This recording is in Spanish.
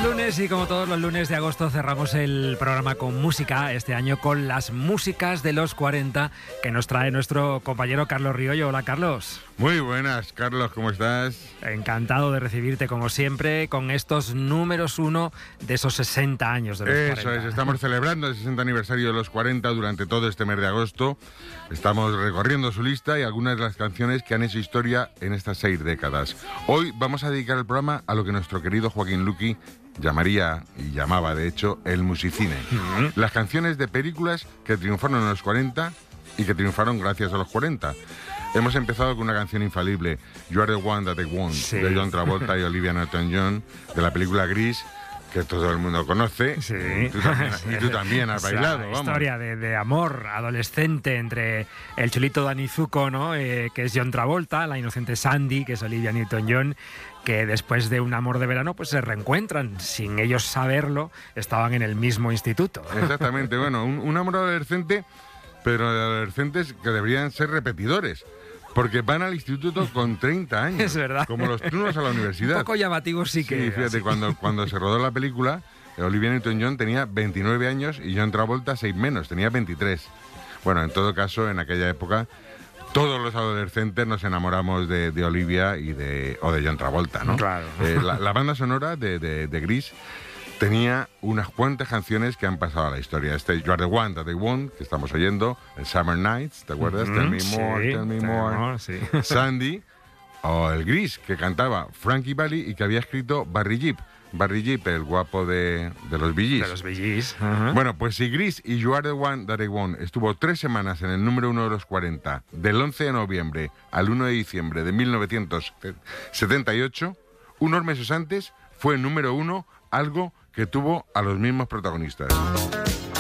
lunes y como todos los lunes de agosto cerramos el programa con música, este año con las músicas de los 40 que nos trae nuestro compañero Carlos Riollo. Hola, Carlos. Muy buenas, Carlos, ¿cómo estás? Encantado de recibirte como siempre con estos números uno de esos 60 años de los 40. Eso es, estamos celebrando el 60 aniversario de los 40 durante todo este mes de agosto. Estamos recorriendo su lista y algunas de las canciones que han hecho historia en estas 6 décadas. Hoy vamos a dedicar el programa a lo que nuestro querido Joaquín Luqui llamaría, y llamaba de hecho, el musicine. Las canciones de películas que triunfaron en los 40 y que triunfaron gracias a los 40. Hemos empezado con una canción infalible, You Are the One That I Want, sí, de John Travolta y Olivia Newton-John, de la película Gris, que todo el mundo conoce. Sí. Y tú también has bailado, vamos. Historia de amor adolescente entre el chulito Danny Zuko, ¿no? Que es John Travolta, la inocente Sandy, que es Olivia Newton-John, que después de un amor de verano pues se reencuentran. Sin ellos saberlo, estaban en el mismo instituto. Exactamente, bueno, un amor adolescente, pero de adolescentes que deberían ser repetidores. Porque van al instituto con 30 años. Es verdad. Como los turnos a la universidad. Un poco llamativo sí que... Sí, fíjate, cuando se rodó la película, Olivia Newton-John tenía 29 años y John Travolta 6 menos, tenía 23. Bueno, en todo caso, en aquella época, todos los adolescentes nos enamoramos de Olivia o de John Travolta, ¿no? Claro. La banda sonora de Gris tenía unas cuantas canciones que han pasado a la historia. You Are the One That I Want, que estamos oyendo, el Summer Nights, ¿te acuerdas? Tell Me More, sí, Tell Me More. Sí. Sandy, o el Gris, que cantaba Frankie Valli y que había escrito Barry Gibb. Barry Gibb, el guapo de los Bee Gees. De los Bee Gees. Bueno, pues si Gris y You Are the One That I Want estuvo 3 semanas en el número 1 de los 40, del 11 de noviembre al 1 de diciembre de 1978, unos meses antes fue el número 1 algo que tuvo a los mismos protagonistas.